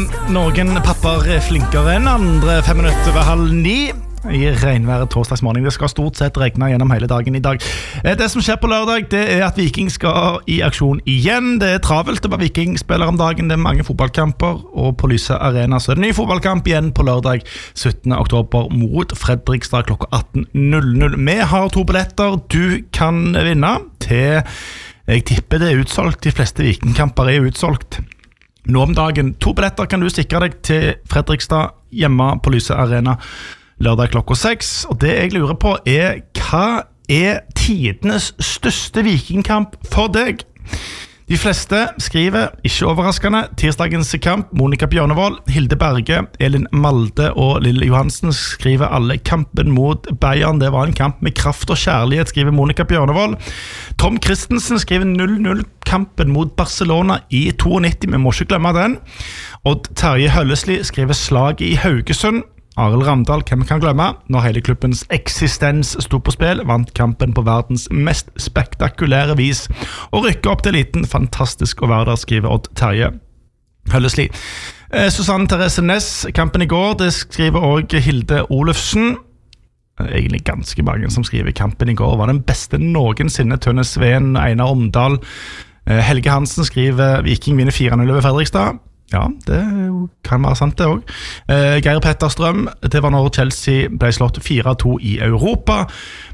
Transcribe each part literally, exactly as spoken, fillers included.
noen papper flinkere enn andre, fem minutter over halv ni i regnværet torsdagsmorgen. Det skal stort sett regne gjennom hele dagen i dag. Det som skjer på lørdag, det er at Viking skal i aksjon igjen. Det er travelt å være Viking-spiller om dagen. Det er mange fotballkamper, og på Lyse Arena så er det ny fotballkamp igjen på lørdag syttende oktober mot Fredrikstad klokka atten null null. Vi har to billetter du kan vinne til, jeg tipper det er utsolgt, de fleste Viking-kamper er utsolgt nå om dagen. To billetter kan du sikre deg til Fredrikstad hjemme på Lyse Arena lørdag klokka seks, og det jeg lurer på er, hva er tidenes største vikingkamp for deg? De fleste skriver, ikke overraskende, tirsdagens kamp, Monica Bjørnevold, Hilde Berge, Elin Malde og Lille Johansen skriver alle kampen mot Bayern. Det var en kamp med kraft og kjærlighet, skriver Monica Bjørnevold. Tom Christensen skriver null null kampen mot Barcelona i nittito, vi må ikke glemme den. Og Terje Høllesli skriver slaget i Haugesund. Arild Ramdal, hvem kan glemme, når hele klubbens eksistens stod på spill, vant kampen på verdens mest spektakulære vis, og rykker opp til eliten. Fantastisk å være der, skriver Odd Terje Høllesli. Eh, Susanne Therese Ness, kampen i går, det skriver også Hilde Olufsen. Egentlig ganske mange som skriver kampen i går var den beste noensinne. Tønne Sveen, Einar Omdal, eh, Helge Hansen skriver Viking vinner fire null over Fredrikstad. Ja, det kan være sant det også. Eh, Geir Petter Strøm, det var når Chelsea ble slått fire to i Europa.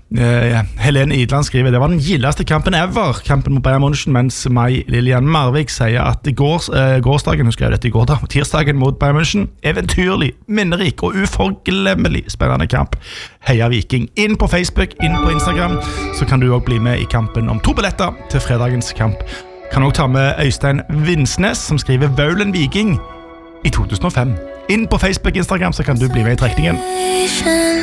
Eh, Helene Idland skriver, det var den gildeste kampen ever, kampen mot Bayern München, mens Mai Lilian Marvik sier at gårs, eh, gårsdagen, hun skrev dette i går da, tirsdagen mot Bayern München, eventyrlig, minnerik og uforglemmelig spennende kamp. Heia Viking. Inn på Facebook, inn på Instagram, så kan du også bli med i kampen om to billetter til fredagens kamp. Kan også ta med Øystein Vinsnes, som skriver Vaulen Viking i to tusen og fem. Inn på Facebook, Instagram, så kan du bli med i trekningen.